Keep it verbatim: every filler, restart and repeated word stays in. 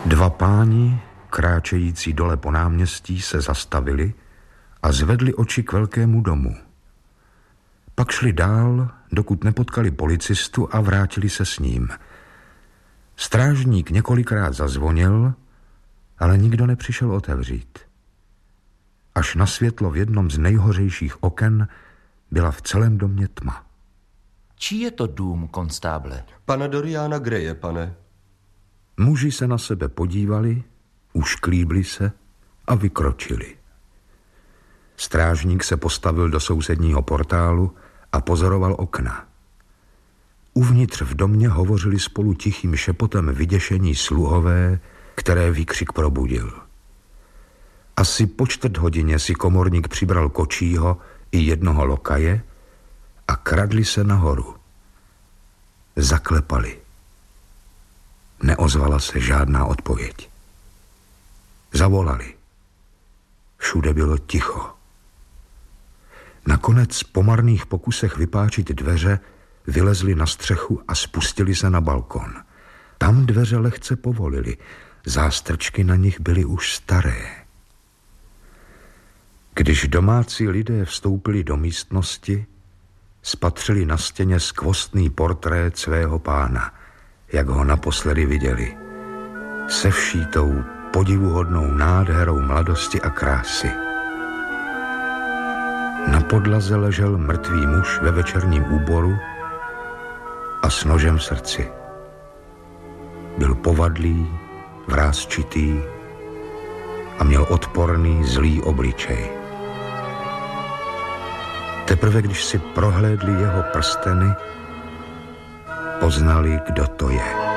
Dva páni, kráčející dole po náměstí, se zastavili a zvedli oči k velkému domu. Pak šli dál, dokud nepotkali policistu a vrátili se s ním. Strážník několikrát zazvonil, ale nikdo nepřišel otevřít. Až na světlo v jednom z nejhořejších oken byla v celém domě tma. Čí je to dům, konstáble? Pana Doriana Greje, pane. Muži se na sebe podívali, ušklíbli se a vykročili. Strážník se postavil do sousedního portálu a pozoroval okna. Uvnitř v domě hovořili spolu tichým šepotem vyděšení sluhové, které výkřik probudil. Asi po čtvrt hodině si komorník přibral kočího i jednoho lokaje a kradli se nahoru. Zaklepali. Neozvala se žádná odpověď. Zavolali. Všude bylo ticho. Nakonec po marných pokusech vypáčit dveře vylezli na střechu a spustili se na balkon. Tam dveře lehce povolili. Zástrčky na nich byly už staré. Když domácí lidé vstoupili do místnosti, spatřili na stěně skvostný portrét svého pána, jak ho naposledy viděli, se vší tou podivuhodnou nádherou mladosti a krásy. Na podlaze ležel mrtvý muž ve večerním úboru a s nožem v srdci. Byl povadlý, vrásčitý a měl odporný, zlý obličej. Teprve když si prohlédli jeho prsteny, poznali, kdo to je.